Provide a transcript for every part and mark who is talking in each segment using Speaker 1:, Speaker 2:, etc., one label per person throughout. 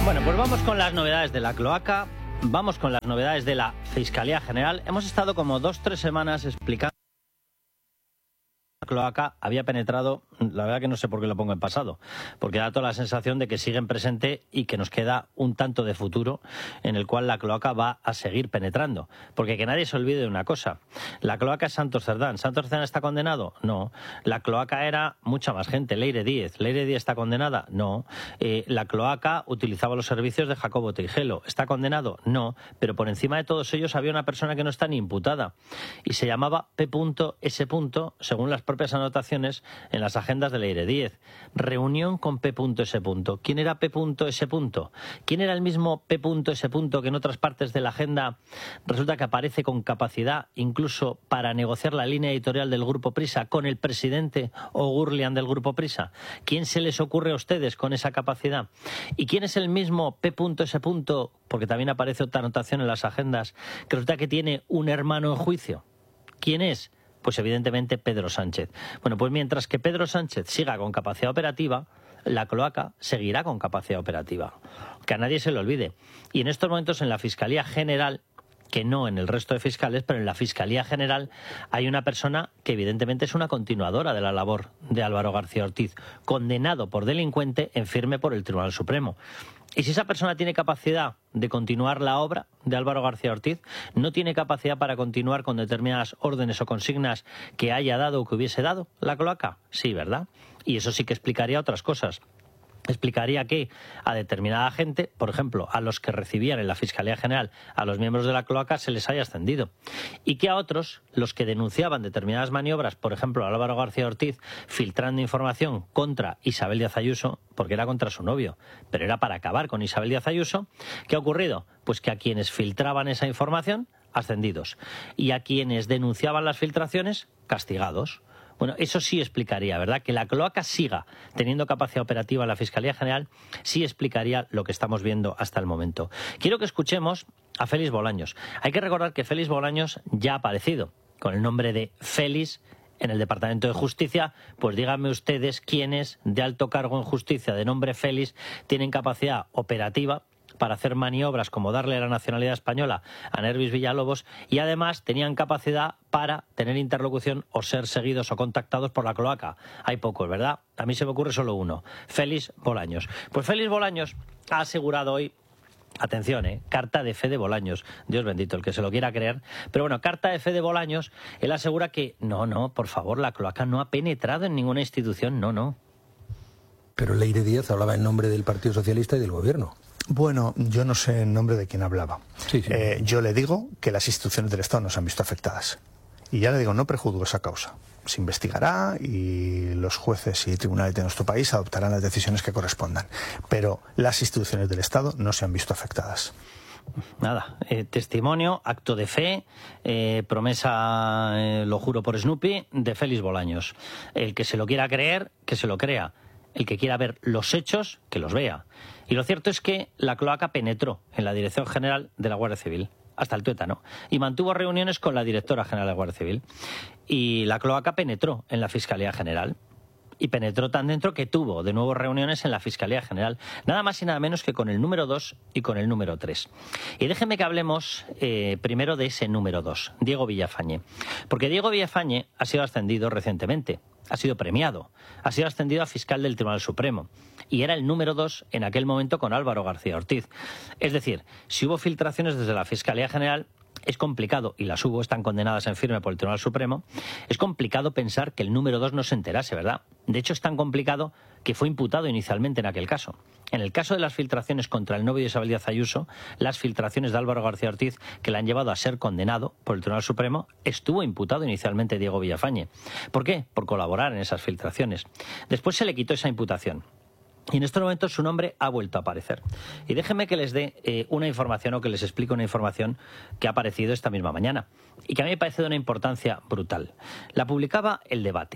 Speaker 1: Bueno, pues vamos con las novedades de la cloaca, vamos con las novedades de la Fiscalía General. Hemos estado como 2-3 semanas explicando que la cloaca había penetrado, la verdad que no sé por qué lo pongo en pasado, porque da toda la sensación de que sigue en presente y que nos queda un tanto de futuro en el cual la cloaca va a seguir penetrando. Porque que nadie se olvide de una cosa, la cloaca es Santos Cerdán. ¿Santos Cerdán está condenado? No. La cloaca era mucha más gente, Leire Díez. ¿Leire Díez está condenada? No. La cloaca utilizaba los servicios de Jacobo Teijelo. ¿Está condenado? No. Pero por encima de todos ellos había una persona que no está ni imputada y se llamaba P.S. según las propias anotaciones en las agendas de Leire Díez. Reunión con P.S. ¿Quién era P.S.? ¿Quién era el mismo P.S. que en otras partes de la agenda resulta que aparece con capacidad incluso para negociar la línea editorial del Grupo Prisa con el presidente O'Gurlian del Grupo Prisa? ¿Quién se les ocurre a ustedes con esa capacidad? ¿Y quién es el mismo P.S.? Porque también aparece otra anotación en las agendas que resulta que tiene un hermano en juicio. ¿Quién es? Pues evidentemente Pedro Sánchez. Bueno, pues mientras que Pedro Sánchez siga con capacidad operativa, la cloaca seguirá con capacidad operativa. Que a nadie se le olvide. Y en estos momentos en la Fiscalía General, que no en el resto de fiscales, pero en la Fiscalía General hay una persona que evidentemente es una continuadora de la labor de Álvaro García Ortiz, condenado por delincuente en firme por el Tribunal Supremo. Y si esa persona tiene capacidad de continuar la obra de Álvaro García Ortiz, no tiene capacidad para continuar con determinadas órdenes o consignas que haya dado o que hubiese dado la cloaca, sí, ¿verdad? Y eso sí que explicaría otras cosas. Explicaría que a determinada gente, por ejemplo, a los que recibían en la Fiscalía General a los miembros de la cloaca, se les haya ascendido. Y que a otros, los que denunciaban determinadas maniobras, por ejemplo, a Álvaro García Ortiz, filtrando información contra Isabel Díaz Ayuso, porque era contra su novio, pero era para acabar con Isabel Díaz Ayuso, ¿qué ha ocurrido? Pues que a quienes filtraban esa información, ascendidos. Y a quienes denunciaban las filtraciones, castigados. Bueno, eso sí explicaría, ¿verdad? Que la cloaca siga teniendo capacidad operativa en la Fiscalía General, sí explicaría lo que estamos viendo hasta el momento. Quiero que escuchemos a Félix Bolaños. Hay que recordar que Félix Bolaños ya ha aparecido con el nombre de Félix en el Departamento de Justicia. Pues díganme ustedes quiénes de alto cargo en justicia de nombre Félix tienen capacidad operativa para hacer maniobras como darle la nacionalidad española a Nervis Villalobos y además tenían capacidad para tener interlocución o ser seguidos o contactados por la cloaca. Hay pocos, ¿verdad? A mí se me ocurre solo uno, Félix Bolaños. Pues Félix Bolaños ha asegurado hoy, atención, carta de fe de Bolaños, Dios bendito, el que se lo quiera creer, pero bueno, carta de fe de Bolaños, él asegura que no, por favor, la cloaca no ha penetrado en ninguna institución, no.
Speaker 2: Pero Leire Díez hablaba en nombre del Partido Socialista y del Gobierno.
Speaker 3: Bueno, yo no sé en nombre de quién hablaba.
Speaker 2: Sí.
Speaker 3: Yo le digo que las instituciones del Estado no se han visto afectadas. Y ya le digo, no prejuzgo esa causa. Se investigará y los jueces y tribunales de nuestro país adoptarán las decisiones que correspondan. Pero las instituciones del Estado no se han visto afectadas.
Speaker 1: Nada, testimonio, acto de fe, promesa, lo juro por Snoopy, de Félix Bolaños. El que se lo quiera creer, que se lo crea. El que quiera ver los hechos, que los vea. Y lo cierto es que la cloaca penetró en la Dirección General de la Guardia Civil, hasta el tuétano, y mantuvo reuniones con la Directora General de la Guardia Civil. Y la cloaca penetró en la Fiscalía General. Y penetró tan dentro que tuvo de nuevo reuniones en la Fiscalía General, nada más y nada menos que con el número 2 y con el número 3. Y déjenme que hablemos primero de ese número 2, Diego Villafañe. Porque Diego Villafañe ha sido ascendido recientemente, ha sido premiado, ha sido ascendido a fiscal del Tribunal Supremo. Y era el número 2 en aquel momento con Álvaro García Ortiz. Es decir, si hubo filtraciones desde la Fiscalía General, es complicado, y las hubo, están condenadas en firme por el Tribunal Supremo, es complicado pensar que el número 2 no se enterase, ¿verdad? De hecho, es tan complicado que fue imputado inicialmente en aquel caso. En el caso de las filtraciones contra el novio de Isabel Díaz Ayuso, las filtraciones de Álvaro García Ortiz, que le han llevado a ser condenado por el Tribunal Supremo, estuvo imputado inicialmente Diego Villafañe. ¿Por qué? Por colaborar en esas filtraciones. Después se le quitó esa imputación. Y en estos momentos su nombre ha vuelto a aparecer. Y déjenme que les dé una información o que les explique una información que ha aparecido esta misma mañana y que a mí me parece de una importancia brutal. La publicaba El Debate.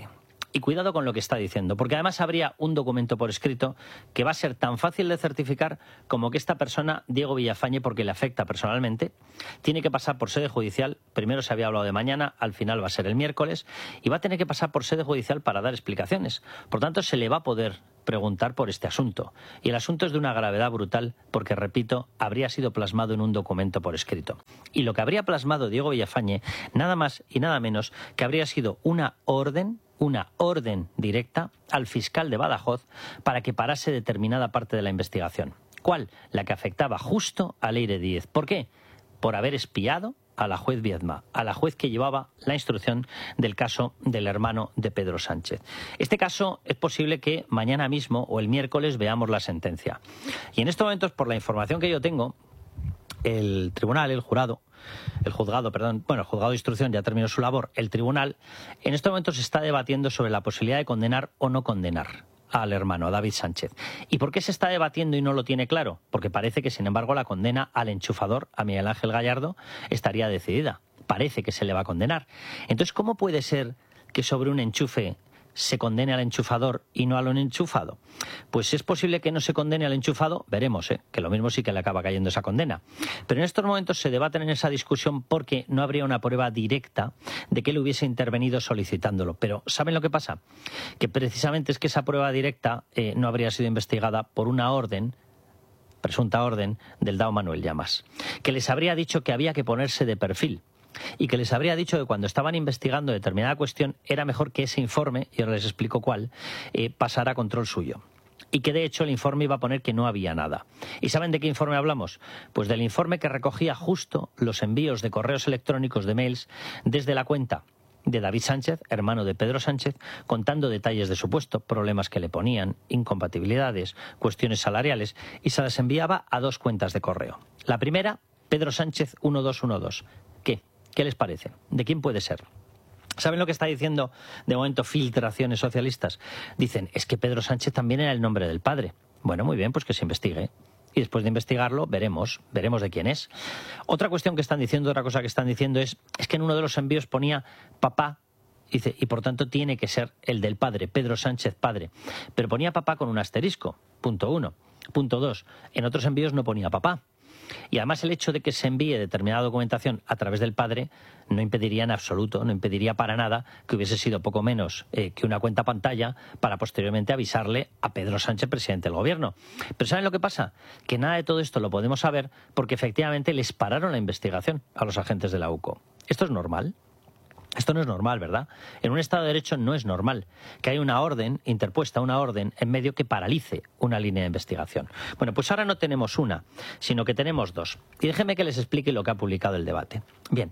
Speaker 1: Y cuidado con lo que está diciendo, porque además habría un documento por escrito que va a ser tan fácil de certificar como que esta persona, Diego Villafañe, porque le afecta personalmente, tiene que pasar por sede judicial. Primero se había hablado de mañana, al final va a ser el miércoles, y va a tener que pasar por sede judicial para dar explicaciones. Por tanto, se le va a poder preguntar por este asunto. Y el asunto es de una gravedad brutal porque, repito, habría sido plasmado en un documento por escrito. Y lo que habría plasmado Diego Villafañe, nada más y nada menos que habría sido una orden directa al fiscal de Badajoz para que parase determinada parte de la investigación. ¿Cuál? La que afectaba justo a Leire Díez. ¿Por qué? Por haber espiado a la juez Viedma, a la juez que llevaba la instrucción del caso del hermano de Pedro Sánchez. Este caso es posible que mañana mismo o el miércoles veamos la sentencia. Y en estos momentos, por la información que yo tengo, el juzgado de instrucción ya terminó su labor. El tribunal en estos momentos está debatiendo sobre la posibilidad de condenar o no condenar al hermano, a David Sánchez. ¿Y por qué se está debatiendo y no lo tiene claro? Porque parece que, sin embargo, la condena al enchufador, a Miguel Ángel Gallardo, estaría decidida. Parece que se le va a condenar. Entonces, ¿cómo puede ser que sobre un enchufe se condene al enchufador y no al enchufado? Pues es posible que no se condene al enchufado, veremos, que lo mismo sí que le acaba cayendo esa condena. Pero en estos momentos se debaten en esa discusión porque no habría una prueba directa de que él hubiese intervenido solicitándolo. Pero ¿saben lo que pasa? Que precisamente es que esa prueba directa no habría sido investigada por una orden, presunta orden, del DAO Manuel Llamas, que les habría dicho que había que ponerse de perfil. Y que les habría dicho que cuando estaban investigando determinada cuestión era mejor que ese informe, y ahora les explico cuál, pasara a control suyo. Y que de hecho el informe iba a poner que no había nada. ¿Y saben de qué informe hablamos? Pues del informe que recogía justo los envíos de correos electrónicos, de mails, desde la cuenta de David Sánchez, hermano de Pedro Sánchez, contando detalles de su puesto, problemas que le ponían, incompatibilidades, cuestiones salariales, y se las enviaba a dos cuentas de correo. La primera, Pedro Sánchez 1212. ¿Qué les parece? ¿De quién puede ser? ¿Saben lo que está diciendo de momento Filtraciones Socialistas? Dicen, es que Pedro Sánchez también era el nombre del padre. Bueno, muy bien, pues que se investigue. Y después de investigarlo, veremos de quién es. Otra cuestión que están diciendo, otra cosa que están diciendo es que en uno de los envíos ponía papá, dice, y por tanto tiene que ser el del padre, Pedro Sánchez padre. Pero ponía papá con un asterisco, punto 1. Punto 2, en otros envíos no ponía papá. Y además el hecho de que se envíe determinada documentación a través del padre no impediría en absoluto, no impediría para nada que hubiese sido poco menos que una cuenta pantalla para posteriormente avisarle a Pedro Sánchez, presidente del gobierno. Pero ¿saben lo que pasa? Que nada de todo esto lo podemos saber porque efectivamente les pararon la investigación a los agentes de la UCO. ¿Esto es normal? Esto no es normal, ¿verdad? En un Estado de Derecho no es normal que haya una orden, interpuesta una orden, en medio que paralice una línea de investigación. Bueno, pues ahora no tenemos una, sino que tenemos dos. Y déjenme que les explique lo que ha publicado el debate. Bien,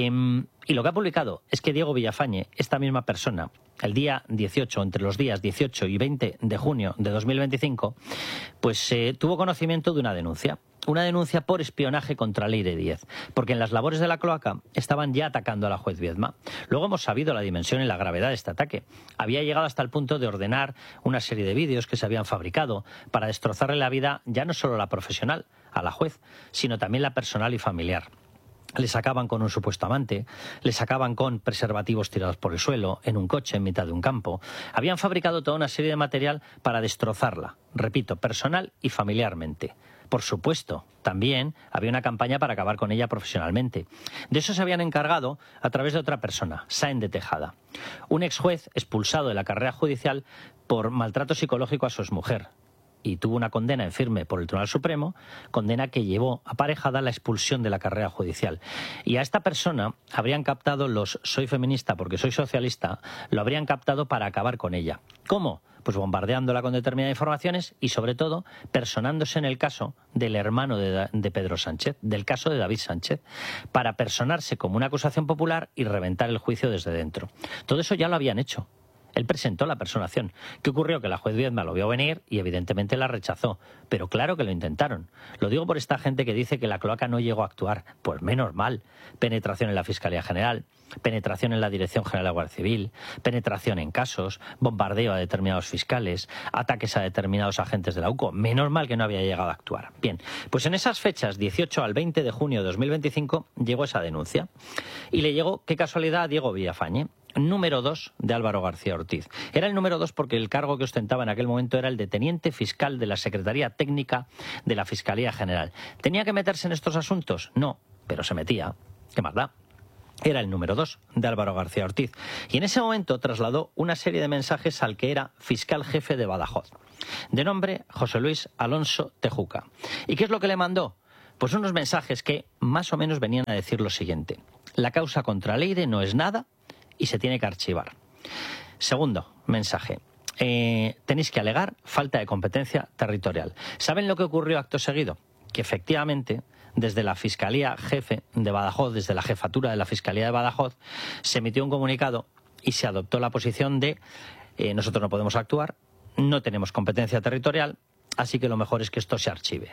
Speaker 1: y lo que ha publicado es que Diego Villafañe, esta misma persona, el día 18, entre los días 18 y 20 de junio de 2025, pues tuvo conocimiento de una denuncia. Una denuncia por espionaje contra Leire Díez, porque en las labores de la cloaca estaban ya atacando a la juez Viedma. Luego hemos sabido la dimensión y la gravedad de este ataque. Había llegado hasta el punto de ordenar una serie de vídeos que se habían fabricado para destrozarle la vida, ya no solo la profesional, a la juez, sino también la personal y familiar. Le sacaban con un supuesto amante, le sacaban con preservativos tirados por el suelo, en un coche, en mitad de un campo. Habían fabricado toda una serie de material para destrozarla, repito, personal y familiarmente. Por supuesto, también había una campaña para acabar con ella profesionalmente. De eso se habían encargado a través de otra persona, Sáenz de Tejada, un ex juez expulsado de la carrera judicial por maltrato psicológico a su exmujer. Y tuvo una condena en firme por el Tribunal Supremo, condena que llevó aparejada la expulsión de la carrera judicial. Y a esta persona habrían captado los soy feminista porque soy socialista, lo habrían captado para acabar con ella. ¿Cómo? Pues bombardeándola con determinadas informaciones y, sobre todo, personándose en el caso del hermano de Pedro Sánchez, del caso de David Sánchez, para personarse como una acusación popular y reventar el juicio desde dentro. Todo eso ya lo habían hecho. Él presentó la personación. ¿Qué ocurrió? Que la juez Viedma lo vio venir y evidentemente la rechazó. Pero claro que lo intentaron. Lo digo por esta gente que dice que la cloaca no llegó a actuar. Pues menos mal. Penetración en la Fiscalía General, penetración en la Dirección General de la Guardia Civil, penetración en casos, bombardeo a determinados fiscales, ataques a determinados agentes de la UCO. Menos mal que no había llegado a actuar. Bien, pues en esas fechas, 18 al 20 de junio de 2025, llegó esa denuncia. Y le llegó, qué casualidad, a Diego Villafañe. número 2 de Álvaro García Ortiz. Era el número 2 porque el cargo que ostentaba en aquel momento era el de teniente fiscal de la Secretaría Técnica de la Fiscalía General. ¿Tenía que meterse en estos asuntos? No, pero se metía. ¿Qué más da? Era el número 2 de Álvaro García Ortiz. Y en ese momento trasladó una serie de mensajes al que era fiscal jefe de Badajoz, de nombre José Luis Alonso Tejuca. ¿Y qué es lo que le mandó? Pues unos mensajes que más o menos venían a decir lo siguiente: la causa contra Leire no es nada y se tiene que archivar. Segundo mensaje: tenéis que alegar falta de competencia territorial. ¿Saben lo que ocurrió acto seguido? Que efectivamente, desde la Fiscalía Jefe de Badajoz, desde la jefatura de la Fiscalía de Badajoz, se emitió un comunicado y se adoptó la posición de nosotros no podemos actuar, no tenemos competencia territorial, así que lo mejor es que esto se archive.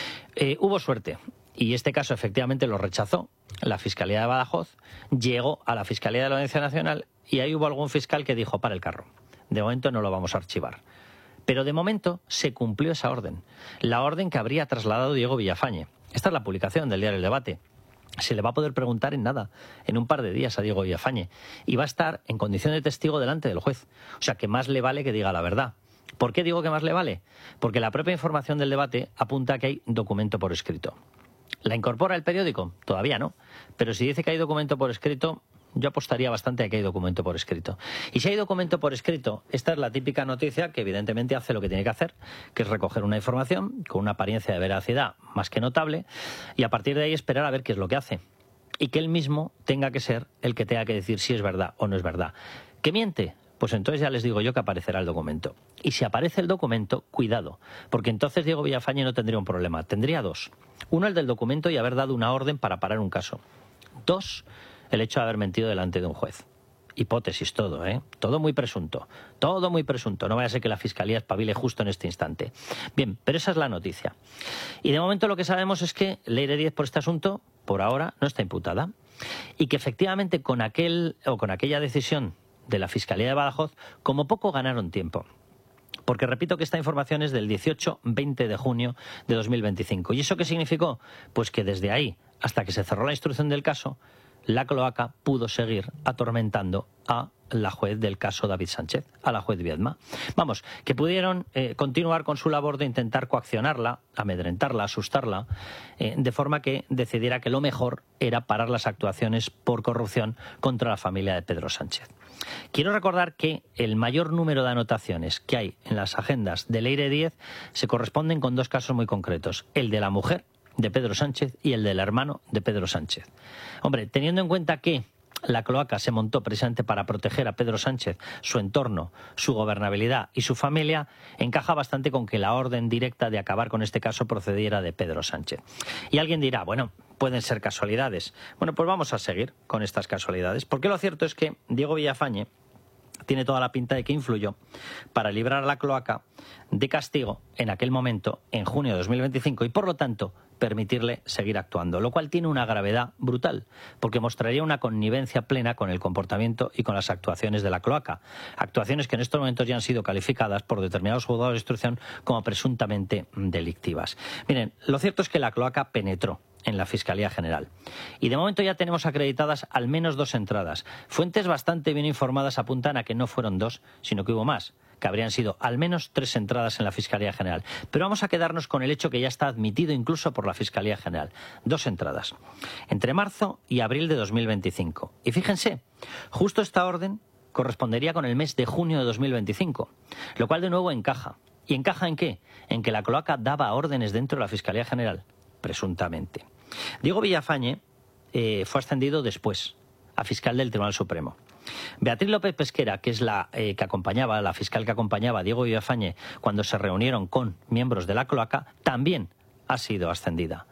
Speaker 1: Hubo suerte y este caso efectivamente lo rechazó la Fiscalía de Badajoz, llegó a la Fiscalía de la Audiencia Nacional y ahí hubo algún fiscal que dijo: para el carro, de momento no lo vamos a archivar. Pero de momento se cumplió esa orden, la orden que habría trasladado Diego Villafañe. Esta es la publicación del diario El Debate. Se le va a poder preguntar en nada, en un par de días, a Diego Villafañe, y va a estar en condición de testigo delante del juez. O sea que más le vale que diga la verdad. ¿Por qué digo que más le vale? Porque la propia información del debate apunta a que hay documento por escrito. ¿La incorpora el periódico? Todavía no. Pero si dice que hay documento por escrito, yo apostaría bastante a que hay documento por escrito. Y si hay documento por escrito, esta es la típica noticia que evidentemente hace lo que tiene que hacer, que es recoger una información con una apariencia de veracidad más que notable y a partir de ahí esperar a ver qué es lo que hace. Y que él mismo tenga que ser el que tenga que decir si es verdad o no es verdad. ¿Que miente? Pues entonces ya les digo yo que aparecerá el documento. Y si aparece el documento, cuidado, porque entonces Diego Villafañe no tendría un problema, tendría dos. Uno, el del documento y haber dado una orden para parar un caso. Dos, el hecho de haber mentido delante de un juez. Hipótesis todo, ¿eh? Todo muy presunto. Todo muy presunto. No vaya a ser que la Fiscalía espabile justo en este instante. Bien, pero esa es la noticia. Y de momento lo que sabemos es que Leire Díez por este asunto, por ahora, no está imputada. Y que efectivamente con aquella decisión de la Fiscalía de Badajoz, como poco ganaron tiempo. Porque repito que esta información es del 18-20 de junio de 2025. ¿Y eso qué significó? Pues que desde ahí hasta que se cerró la instrucción del caso, la cloaca pudo seguir atormentando a la juez del caso David Sánchez, a la juez Viedma. Vamos, que pudieron continuar con su labor de intentar coaccionarla, amedrentarla, asustarla, de forma que decidiera que lo mejor era parar las actuaciones por corrupción contra la familia de Pedro Sánchez. Quiero recordar que el mayor número de anotaciones que hay en las agendas de Leire Díez se corresponden con dos casos muy concretos, el de la mujer de Pedro Sánchez y el del hermano de Pedro Sánchez. Hombre, teniendo en cuenta que la cloaca se montó precisamente para proteger a Pedro Sánchez, su entorno, su gobernabilidad y su familia, encaja bastante con que la orden directa de acabar con este caso procediera de Pedro Sánchez. Y alguien dirá, bueno, pueden ser casualidades. Bueno, pues vamos a seguir con estas casualidades, porque lo cierto es que Diego Villafañe tiene toda la pinta de que influyó para librar a la cloaca de castigo en aquel momento, en junio de 2025, y por lo tanto permitirle seguir actuando, lo cual tiene una gravedad brutal, porque mostraría una connivencia plena con el comportamiento y con las actuaciones de la cloaca, actuaciones que en estos momentos ya han sido calificadas por determinados juzgados de instrucción como presuntamente delictivas. Miren, lo cierto es que la cloaca penetró en la Fiscalía General. Y de momento ya tenemos acreditadas al menos 2 entradas. Fuentes bastante bien informadas apuntan a que no fueron 2, sino que hubo más, que habrían sido al menos 3 entradas en la Fiscalía General. Pero vamos a quedarnos con el hecho que ya está admitido incluso por la Fiscalía General. 2 entradas. Entre marzo y abril de 2025. Y fíjense, justo esta orden correspondería con el mes de junio de 2025, lo cual de nuevo encaja. ¿Y encaja en qué? En que la cloaca daba órdenes dentro de la Fiscalía General, presuntamente. Diego Villafañe fue ascendido después a fiscal del Tribunal Supremo. Beatriz López Pesquera, que es la fiscal que acompañaba a Diego Villafañe cuando se reunieron con miembros de la cloaca, también ha sido ascendida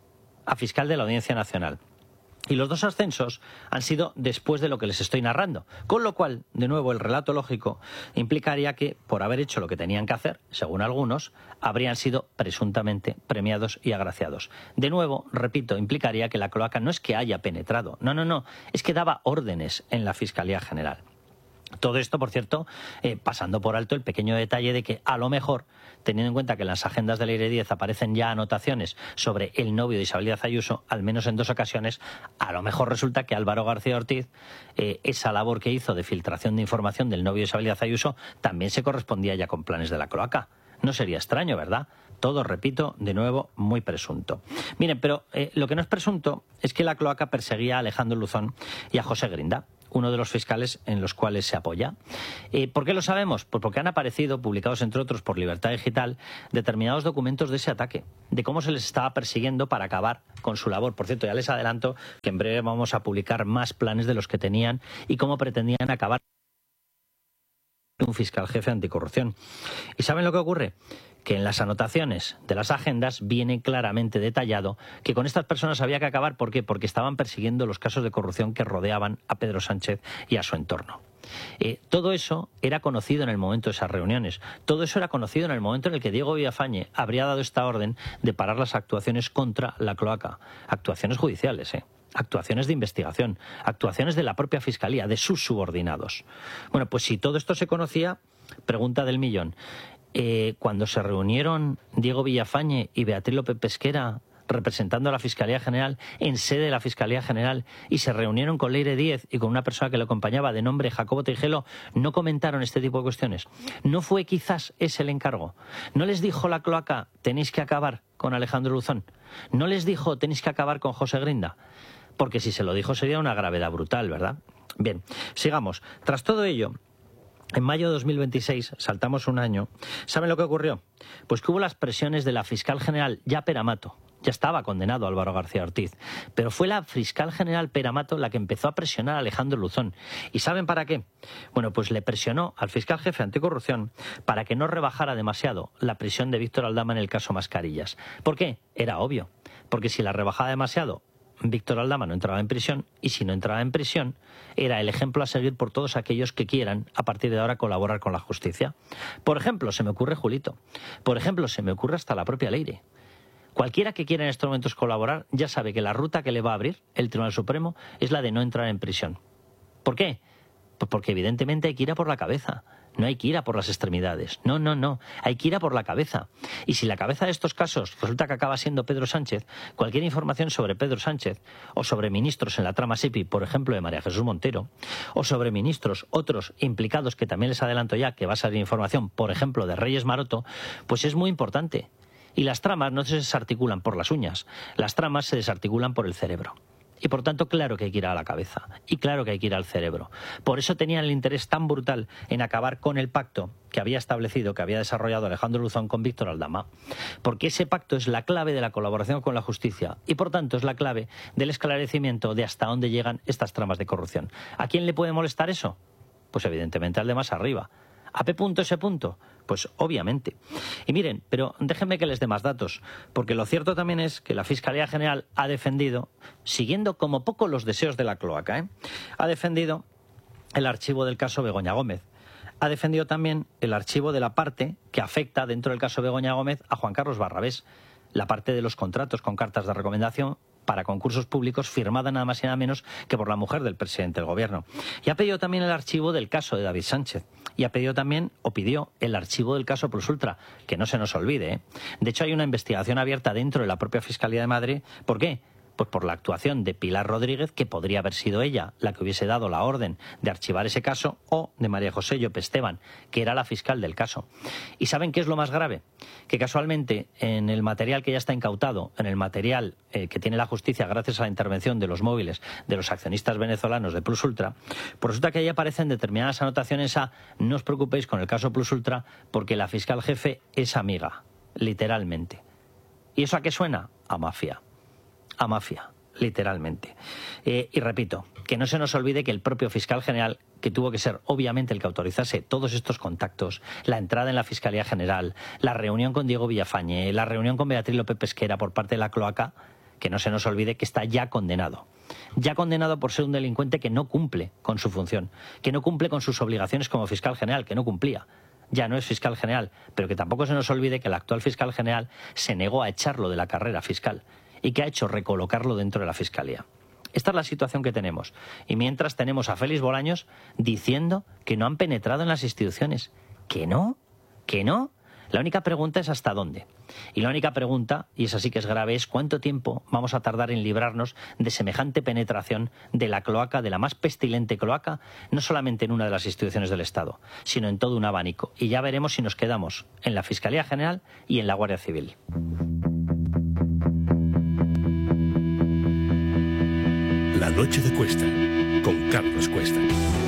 Speaker 1: a fiscal de la Audiencia Nacional. Y los 2 ascensos han sido después de lo que les estoy narrando. Con lo cual, de nuevo, el relato lógico implicaría que, por haber hecho lo que tenían que hacer, según algunos, habrían sido presuntamente premiados y agraciados. De nuevo, repito, implicaría que la cloaca no es que haya penetrado. No, es que daba órdenes en la Fiscalía General. Todo esto, por cierto, pasando por alto el pequeño detalle de que, a lo mejor, teniendo en cuenta que en las agendas de Leire Díez aparecen ya anotaciones sobre el novio de Isabel Díaz Ayuso, al menos en 2 ocasiones, a lo mejor resulta que Álvaro García Ortiz, esa labor que hizo de filtración de información del novio de Isabel Díaz Ayuso, también se correspondía ya con planes de la cloaca. No sería extraño, ¿verdad? Todo, repito, de nuevo, muy presunto. Miren, pero lo que no es presunto es que la cloaca perseguía a Alejandro Luzón y a José Grinda, uno de los fiscales en los cuales se apoya. ¿Por qué lo sabemos? Pues porque han aparecido, publicados entre otros por Libertad Digital, determinados documentos de ese ataque, de cómo se les estaba persiguiendo para acabar con su labor. Por cierto, ya les adelanto que en breve vamos a publicar más planes de los que tenían y cómo pretendían acabar un fiscal jefe anticorrupción. ¿Y saben lo que ocurre? Que en las anotaciones de las agendas viene claramente detallado que con estas personas había que acabar. ¿Por qué? Porque estaban persiguiendo los casos de corrupción que rodeaban a Pedro Sánchez y a su entorno. Todo eso era conocido en el momento de esas reuniones. Todo eso era conocido en el momento en el que Diego Villafañe habría dado esta orden de parar las actuaciones contra la cloaca. Actuaciones judiciales, actuaciones de investigación, actuaciones de la propia Fiscalía, de sus subordinados. Bueno, pues si todo esto se conocía, pregunta del millón. Cuando se reunieron Diego Villafañe y Beatriz López Pesquera representando a la Fiscalía General en sede de la Fiscalía General y se reunieron con Leire Díez y con una persona que lo acompañaba de nombre Jacobo Tejero, ¿no comentaron este tipo de cuestiones? ¿No fue quizás ese el encargo? ¿No les dijo la cloaca tenéis que acabar con Alejandro Luzón? ¿No les dijo tenéis que acabar con José Grinda? Porque si se lo dijo sería una gravedad brutal, ¿verdad? Bien, sigamos. Tras todo ello, en mayo de 2026, saltamos un año, ¿saben lo que ocurrió? Pues que hubo las presiones de la fiscal general ya Peramato. Ya estaba condenado Álvaro García Ortiz, pero fue la fiscal general Peramato la que empezó a presionar a Alejandro Luzón. ¿Y saben para qué? Bueno, pues le presionó al fiscal jefe anticorrupción para que no rebajara demasiado la prisión de Víctor Aldama en el caso Mascarillas. ¿Por qué? Era obvio, porque si la rebajaba demasiado, Víctor Aldama no entraba en prisión, y si no entraba en prisión, era el ejemplo a seguir por todos aquellos que quieran, a partir de ahora, colaborar con la justicia. Por ejemplo, se me ocurre Julito. Por ejemplo, se me ocurre hasta la propia Leire. Cualquiera que quiera en estos momentos colaborar ya sabe que la ruta que le va a abrir el Tribunal Supremo es la de no entrar en prisión. ¿Por qué? Pues porque evidentemente hay que ir a por la cabeza. No hay que ir a por las extremidades. No. Hay que ir a por la cabeza. Y si la cabeza de estos casos resulta que acaba siendo Pedro Sánchez, cualquier información sobre Pedro Sánchez o sobre ministros en la trama SEPI, por ejemplo, de María Jesús Montero, o sobre ministros otros implicados, que también les adelanto ya que va a salir información, por ejemplo, de Reyes Maroto, pues es muy importante. Y las tramas no se desarticulan por las uñas, las tramas se desarticulan por el cerebro. Y por tanto, claro que hay que ir a la cabeza y claro que hay que ir al cerebro. Por eso tenían el interés tan brutal en acabar con el pacto que había establecido, que había desarrollado Alejandro Luzón con Víctor Aldama, porque ese pacto es la clave de la colaboración con la justicia y por tanto es la clave del esclarecimiento de hasta dónde llegan estas tramas de corrupción. ¿A quién le puede molestar eso? Pues evidentemente al de más arriba. ¿A P. ese punto? Pues obviamente. Y miren, pero déjenme que les dé más datos, porque lo cierto también es que la Fiscalía General ha defendido, siguiendo como poco los deseos de la cloaca, ha defendido el archivo del caso Begoña Gómez. Ha defendido también el archivo de la parte que afecta dentro del caso Begoña Gómez a Juan Carlos Barrabés, la parte de los contratos con cartas de recomendación para concursos públicos firmada nada más y nada menos que por la mujer del presidente del gobierno. Y ha pedido también el archivo del caso de David Sánchez. Y ha pedido también, o pidió, el archivo del caso Plus Ultra, que no se nos olvide. De hecho, hay una investigación abierta dentro de la propia Fiscalía de Madrid. ¿Por qué? Pues por la actuación de Pilar Rodríguez, que podría haber sido ella la que hubiese dado la orden de archivar ese caso, o de María José Llop Esteban, que era la fiscal del caso. ¿Y saben qué es lo más grave? Que casualmente en el material que ya está incautado, en el material que tiene la justicia gracias a la intervención de los móviles de los accionistas venezolanos de Plus Ultra, pues resulta que ahí aparecen determinadas anotaciones a no os preocupéis con el caso Plus Ultra porque la fiscal jefe es amiga, literalmente. ¿Y eso a qué suena? A mafia. A mafia, literalmente. Y repito, que no se nos olvide que el propio fiscal general, que tuvo que ser obviamente el que autorizase todos estos contactos, la entrada en la Fiscalía General, la reunión con Diego Villafañe, la reunión con Beatriz López Pesquera por parte de la cloaca, que no se nos olvide que está ya condenado. Ya condenado por ser un delincuente que no cumple con su función, que no cumple con sus obligaciones como fiscal general, que no cumplía. Ya no es fiscal general, pero que tampoco se nos olvide que el actual fiscal general se negó a echarlo de la carrera fiscal y que ha hecho recolocarlo dentro de la Fiscalía. Esta es la situación que tenemos. Y mientras tenemos a Félix Bolaños diciendo que no han penetrado en las instituciones. ¿Que no? ¿Que no? La única pregunta es ¿hasta dónde? Y la única pregunta, y esa sí que es grave, es ¿cuánto tiempo vamos a tardar en librarnos de semejante penetración de la cloaca, de la más pestilente cloaca, no solamente en una de las instituciones del Estado, sino en todo un abanico? Y ya veremos si nos quedamos en la Fiscalía General y en la Guardia Civil.
Speaker 4: La noche de Cuesta, con Carlos Cuesta.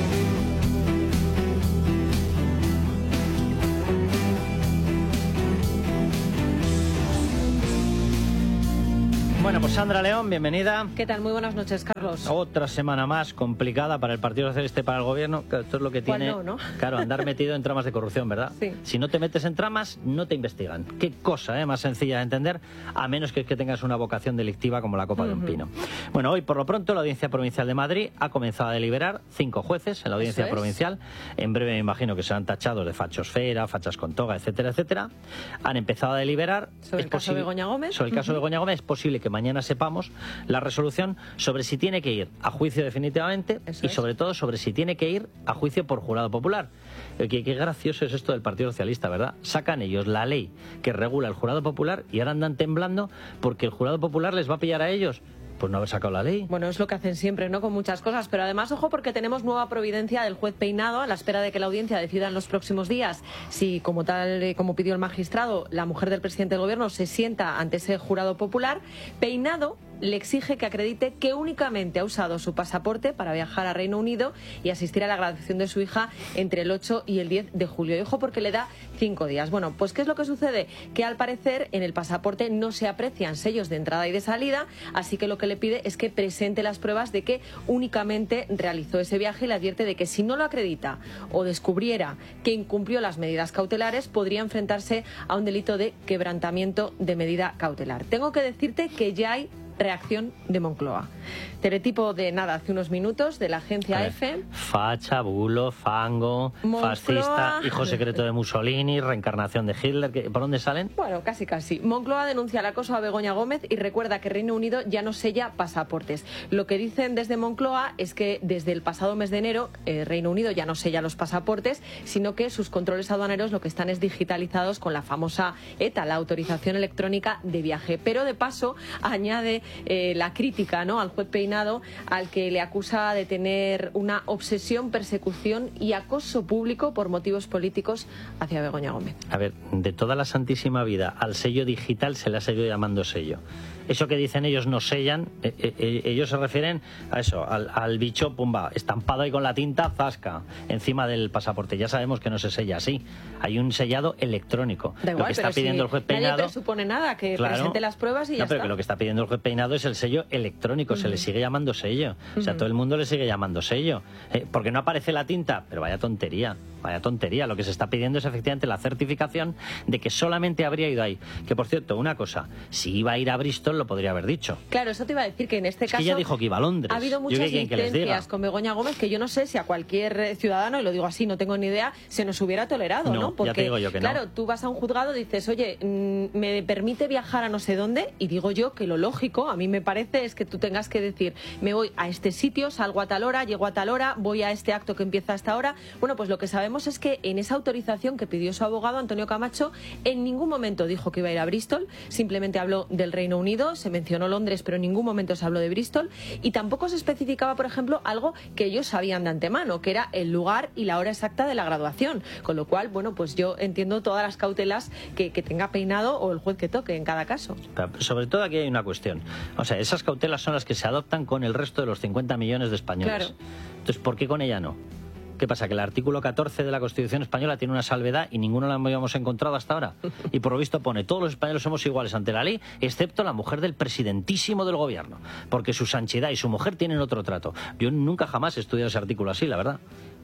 Speaker 1: Bueno, pues Sandra León, bienvenida.
Speaker 5: ¿Qué tal? Muy buenas noches, Carlos.
Speaker 1: Otra semana más complicada para el Partido Socialista y para el Gobierno. Esto es lo que tiene,
Speaker 5: ¿no?
Speaker 1: Claro, andar metido en tramas de corrupción, ¿verdad?
Speaker 5: Sí.
Speaker 1: Si no te metes en tramas, no te investigan. Qué cosa, más sencilla de entender, a menos que tengas una vocación delictiva como la copa de un pino. Bueno, hoy por lo pronto la Audiencia Provincial de Madrid ha comenzado a deliberar 5 jueces en la Audiencia Provincial. En breve me imagino que serán tachados de fachosfera, fachas con toga, etcétera, etcétera. Han empezado a deliberar
Speaker 5: sobre el caso de Begoña Gómez.
Speaker 1: Sobre el caso de Begoña Gómez. Es posible que mañana sepamos la resolución sobre si tiene que ir a juicio definitivamente y sobre todo sobre si tiene que ir a juicio por jurado popular. Qué gracioso es esto del Partido Socialista, ¿verdad? Sacan ellos la ley que regula el jurado popular y ahora andan temblando porque el jurado popular les va a pillar a ellos. Pues no haber sacado la ley.
Speaker 5: Bueno, es lo que hacen siempre, ¿no? Con muchas cosas. Pero además, ojo, porque tenemos nueva providencia del juez Peinado a la espera de que la audiencia decida en los próximos días si, como pidió el magistrado, la mujer del presidente del gobierno se sienta ante ese jurado popular. Peinado le exige que acredite que únicamente ha usado su pasaporte para viajar a Reino Unido y asistir a la graduación de su hija entre el 8 y el 10 de julio. Y ojo, porque le da 5 días. Bueno, pues ¿qué es lo que sucede? Que al parecer en el pasaporte no se aprecian sellos de entrada y de salida, así que lo que le pide es que presente las pruebas de que únicamente realizó ese viaje y le advierte de que si no lo acredita o descubriera que incumplió las medidas cautelares, podría enfrentarse a un delito de quebrantamiento de medida cautelar. Tengo que decirte que ya hay reacción de Moncloa. Teletipo de nada, hace unos minutos, de la agencia EFE.
Speaker 1: Facha, bulo, fango, Moncloa, fascista, hijo secreto de Mussolini, reencarnación de Hitler. ¿Por dónde salen?
Speaker 5: Bueno, casi. Moncloa denuncia el acoso a Begoña Gómez y recuerda que Reino Unido ya no sella pasaportes. Lo que dicen desde Moncloa es que desde el pasado mes de enero Reino Unido ya no sella los pasaportes, sino que sus controles aduaneros lo que están es digitalizados con la famosa ETA, la autorización electrónica de viaje. Pero de paso añade la crítica, ¿no?, al juez Peinado, al que le acusa de tener una obsesión, persecución y acoso público por motivos políticos hacia Begoña Gómez.
Speaker 1: A ver, de toda la santísima vida al sello digital se le ha seguido llamando sello. Eso que dicen ellos no sellan, ellos se refieren a eso, al bicho, pumba, estampado ahí con la tinta, zasca, encima del pasaporte. Ya sabemos que no se sella así. Hay un sellado electrónico.
Speaker 5: Da igual,
Speaker 1: lo que está pidiendo el juez Peinado.
Speaker 5: Nadie presupone nada, que presente las pruebas y ya está.
Speaker 1: Pero que lo que está pidiendo el juez Peinado es el sello electrónico, se le sigue llamando sello. O sea, todo el mundo le sigue llamando sello. Porque no aparece la tinta, pero vaya tontería. Vaya tontería. Lo que se está pidiendo es efectivamente la certificación de que solamente habría ido ahí. Que por cierto, una cosa, si iba a ir a Bristol lo podría haber dicho.
Speaker 5: Claro, eso te iba a decir, que en este caso
Speaker 1: que ella dijo que iba a Londres.
Speaker 5: Ha habido muchas incidencias con Begoña Gómez que yo no sé si a cualquier ciudadano, y lo digo así, no tengo ni idea, se nos hubiera tolerado, ¿no? Porque,
Speaker 1: ya te digo yo que
Speaker 5: claro, tú vas a un juzgado y dices, oye, me permite viajar a no sé dónde, y digo yo que lo lógico, a mí me parece, es que tú tengas que decir, me voy a este sitio, salgo a tal hora, llego a tal hora, voy a este acto que empieza a esta hora. Bueno, pues lo que sabemos es que en esa autorización que pidió su abogado, Antonio Camacho, en ningún momento dijo que iba a ir a Bristol, simplemente habló del Reino Unido, se mencionó Londres, pero en ningún momento se habló de Bristol, y tampoco se especificaba, por ejemplo, algo que ellos sabían de antemano, que era el lugar y la hora exacta de la graduación, con lo cual, bueno, pues yo entiendo todas las cautelas que tenga Peinado o el juez que toque en cada caso.
Speaker 1: Pero sobre todo aquí hay una cuestión, o sea, esas cautelas son las que se adoptan con el resto de los 50 millones de españoles.
Speaker 5: Claro.
Speaker 1: Entonces, ¿por qué con ella no? ¿Qué pasa? Que el artículo 14 de la Constitución española tiene una salvedad y ninguno la habíamos encontrado hasta ahora. Y por lo visto pone, todos los españoles somos iguales ante la ley, excepto la mujer del presidentísimo del gobierno. Porque su sanchidad y su mujer tienen otro trato. Yo nunca jamás he estudiado ese artículo así, la verdad.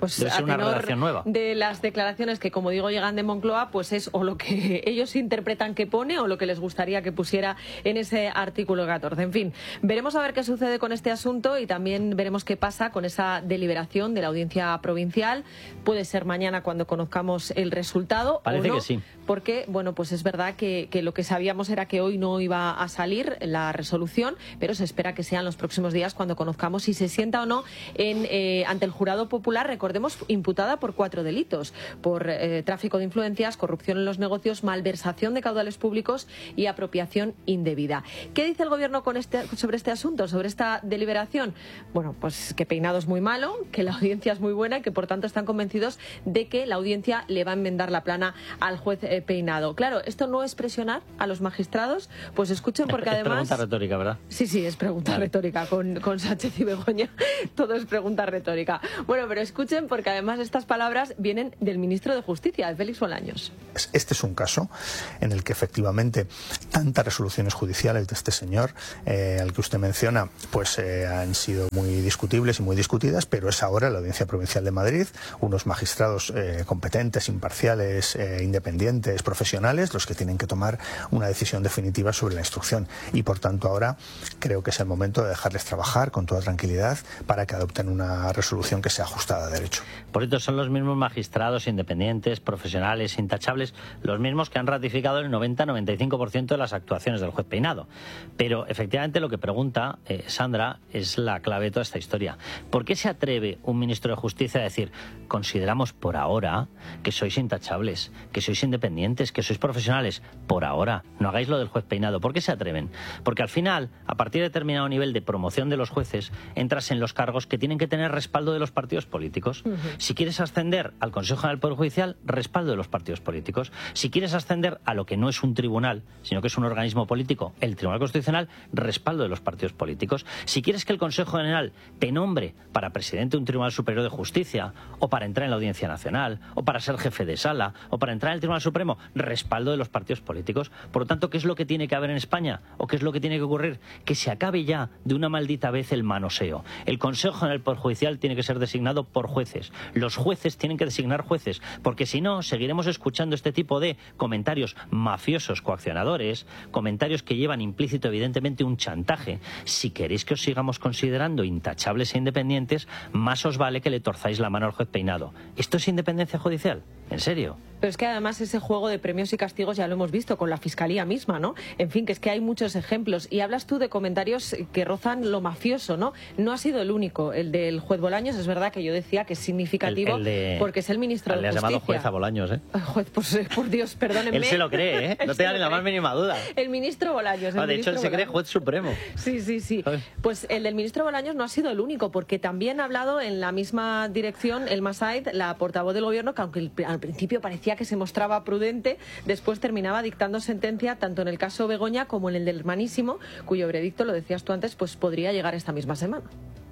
Speaker 5: pues
Speaker 1: debe ser una relación nueva.
Speaker 5: De las declaraciones que, como digo, llegan de Moncloa, pues es o lo que ellos interpretan que pone o lo que les gustaría que pusiera en ese artículo 14. En fin, veremos a ver qué sucede con este asunto y también veremos qué pasa con esa deliberación de la Audiencia Provincial. Puede ser mañana cuando conozcamos el resultado.
Speaker 1: Parece
Speaker 5: o no,
Speaker 1: que sí.
Speaker 5: Porque, bueno, pues es verdad que lo que sabíamos era que hoy no iba a salir la resolución, pero se espera que sean los próximos días cuando conozcamos si se sienta o no ante el jurado popular, recordemos, imputada por 4 delitos, por tráfico de influencias, corrupción en los negocios, malversación de caudales públicos y apropiación indebida. ¿Qué dice el Gobierno sobre este asunto, sobre esta deliberación? Bueno, pues que Peinado es muy malo, que la audiencia es muy buena y que por tanto están convencidos de que la audiencia le va a enmendar la plana al juez Peinado. Claro, esto no es presionar a los magistrados, pues escuchen porque además...
Speaker 1: Es pregunta retórica, ¿verdad?
Speaker 5: Sí, es pregunta retórica con Sánchez y Begoña. Todo es pregunta retórica. Bueno, pero escuchen porque además estas palabras vienen del ministro de Justicia, de Félix Bolaños.
Speaker 3: Este es un caso en el que efectivamente tantas resoluciones judiciales de este señor, al que usted menciona, pues han sido muy discutibles y muy discutidas, pero es ahora la Audiencia Provincial de Madrid, unos magistrados competentes, imparciales, independientes, profesionales, los que tienen que tomar una decisión definitiva sobre la instrucción. Y por tanto ahora creo que es el momento de dejarles trabajar con toda tranquilidad para que adopten una resolución que sea ajustada a derecho.
Speaker 1: Por esto son los mismos magistrados independientes, profesionales, intachables, los mismos que han ratificado el 90-95% de las actuaciones del juez Peinado. Pero efectivamente lo que pregunta Sandra es la clave de toda esta historia. ¿Por qué se atreve un ministro de Justicia a decir, consideramos por ahora que sois intachables, que sois independientes, que sois profesionales? Por ahora, no hagáis lo del juez Peinado. ¿Por qué se atreven? Porque al final, a partir de determinado nivel de promoción de los jueces, entras en los cargos que tienen que tener respaldo de los partidos políticos. Si quieres ascender al Consejo General del Poder Judicial, respaldo de los partidos políticos. Si quieres ascender a lo que no es un tribunal, sino que es un organismo político, el Tribunal Constitucional, respaldo de los partidos políticos. Si quieres que el Consejo General te nombre para presidente de un Tribunal Superior de Justicia, o para entrar en la Audiencia Nacional, o para ser jefe de sala, o para entrar en el Tribunal Supremo, respaldo de los partidos políticos. Por lo tanto, ¿qué es lo que tiene que haber en España? ¿O qué es lo que tiene que ocurrir? Que se acabe ya de una maldita vez el manoseo. El Consejo General del Poder Judicial tiene que ser designado por jueces. Los jueces tienen que designar jueces, porque si no, seguiremos escuchando este tipo de comentarios mafiosos, coaccionadores, comentarios que llevan implícito evidentemente un chantaje. Si queréis que os sigamos considerando intachables e independientes, más os vale que le torzáis la mano al juez Peinado. ¿Esto es independencia judicial? ¿En serio?
Speaker 5: Pero es que además ese juego de premios y castigos ya lo hemos visto con la Fiscalía misma, ¿no? En fin, que es que hay muchos ejemplos. Y hablas tú de comentarios que rozan lo mafioso, ¿no? No ha sido el único. El del juez Bolaños, es verdad que yo decía que es significativo porque es el ministro de Justicia.
Speaker 1: Le has llamado juez a Bolaños, ¿eh?
Speaker 5: Juez, pues, por Dios, perdónenme.
Speaker 1: Él se lo cree, ¿eh? No te da ni la más mínima duda.
Speaker 5: El ministro Bolaños.
Speaker 1: De hecho, él se cree juez supremo.
Speaker 5: Sí. Pues el del ministro Bolaños no ha sido el único, porque también ha hablado en la misma dirección Elma Said, la portavoz del Gobierno, que aunque al principio parecía que se mostraba prudente, después terminaba dictando sentencia tanto en el caso Begoña como en el del Hermanísimo, cuyo veredicto, lo decías tú antes, pues podría llegar esta misma semana.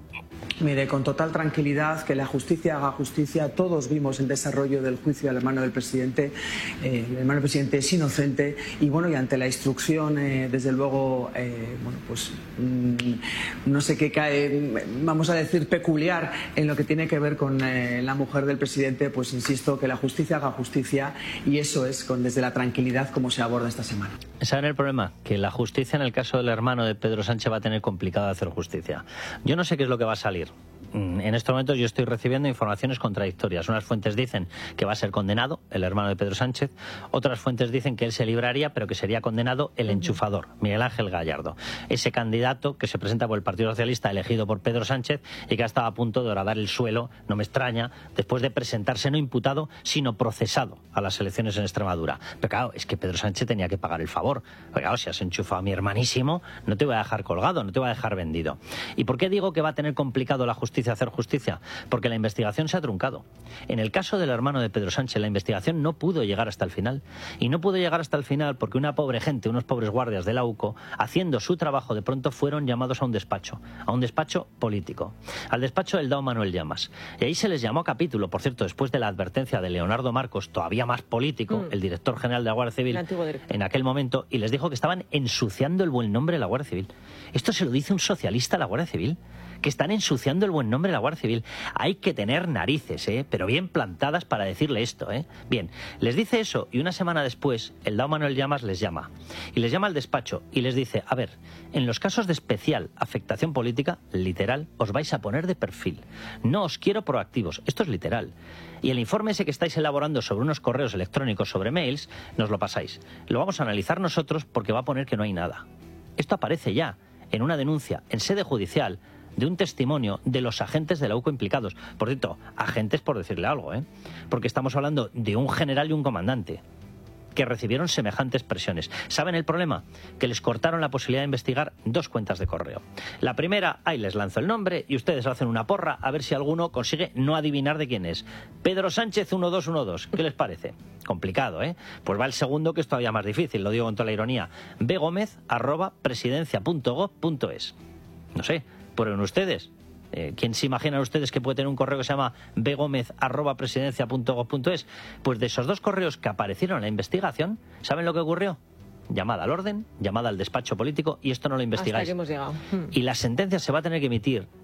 Speaker 6: Mire, con total tranquilidad, que la justicia haga justicia. Todos vimos el desarrollo del juicio al hermano del presidente. El hermano del presidente es inocente y bueno, y ante la instrucción, desde luego, no sé qué cae, vamos a decir, peculiar en lo que tiene que ver con la mujer del presidente, pues insisto, que la justicia haga justicia y eso es desde la tranquilidad como se aborda esta semana.
Speaker 1: ¿Saben el problema? Que la justicia en el caso del hermano de Pedro Sánchez va a tener complicado hacer justicia. Yo no sé qué es lo que va a salir. En estos momentos yo estoy recibiendo informaciones contradictorias. Unas fuentes dicen que va a ser condenado el hermano de Pedro Sánchez, otras fuentes dicen que él se libraría, pero que sería condenado el enchufador, Miguel Ángel Gallardo, ese candidato que se presenta por el Partido Socialista elegido por Pedro Sánchez y que ha estado a punto de horadar el suelo, no me extraña, después de presentarse no imputado, sino procesado a las elecciones en Extremadura. Pero claro, es que Pedro Sánchez tenía que pagar el favor. Pero claro, si has enchufado a mi hermanísimo, no te voy a dejar colgado, no te voy a dejar vendido. ¿Y por qué digo que va a tener complicado la justicia hacer justicia? Porque la investigación se ha truncado. En el caso del hermano de Pedro Sánchez, la investigación no pudo llegar hasta el final. Y no pudo llegar hasta el final porque una pobre gente, unos pobres guardias de la UCO, haciendo su trabajo, de pronto fueron llamados a un despacho político, al despacho del DAO Manuel Llamas. Y ahí se les llamó a capítulo, por cierto, después de la advertencia de Leonardo Marcos, todavía más político, el director general de la Guardia Civil, en aquel momento, y les dijo que estaban ensuciando el buen nombre de la Guardia Civil. Esto se lo dice un socialista a la Guardia Civil. que están ensuciando el buen nombre de la Guardia Civil. Hay que tener narices, pero bien plantadas para decirle esto. Bien, les dice eso y una semana después el Dao Manuel Llamas les llama. Y les llama al despacho y les dice, a ver, en los casos de especial afectación política, literal, os vais a poner de perfil. No os quiero proactivos, esto es literal. Y el informe ese que estáis elaborando sobre unos correos electrónicos, sobre mails, nos lo pasáis. Lo vamos a analizar nosotros porque va a poner que no hay nada. Esto aparece ya en una denuncia en sede judicial de un testimonio de los agentes de la UCO implicados. Por cierto, agentes por decirle algo, porque estamos hablando de un general y un comandante que recibieron semejantes presiones. ¿Saben el problema? Que les cortaron la posibilidad de investigar 2 cuentas de correo. La primera, ahí les lanzo el nombre y ustedes hacen una porra a ver si alguno consigue no adivinar de quién es. Pedro Sánchez 1212. ¿Qué les parece? Complicado, Pues va el segundo, que es todavía más difícil, lo digo con toda la ironía. bgomez@presidencia.gov.es. No sé, prueben ustedes. ¿Quién se imaginan ustedes que puede tener un correo que se llama bgomez@presidencia.gov.es? Pues de esos 2 correos que aparecieron en la investigación, ¿saben lo que ocurrió? Llamada al orden, llamada al despacho político, y esto no lo investigáis.
Speaker 5: Hasta que hemos llegado.
Speaker 1: Y la sentencia se va a tener que emitir